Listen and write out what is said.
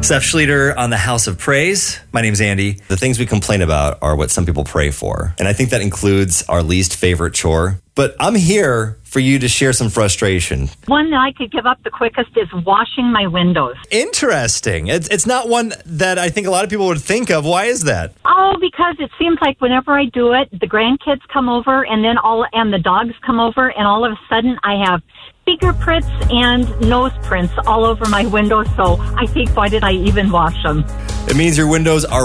Seth Schlueter on the House of Praise. My name's Andy. The things we complain about are what some people pray for. And I think that includes our least favorite chore. But I'm here for you to share some frustration. One that I could give up the quickest is washing my windows. Interesting. It's not one that I think a lot of people would think of. Why is that? Oh, because it seems like whenever I do it, the grandkids come over and the dogs come over, and all of a sudden I have fingerprints and nose prints all over my windows. So I think, why did I even wash them? It means your windows are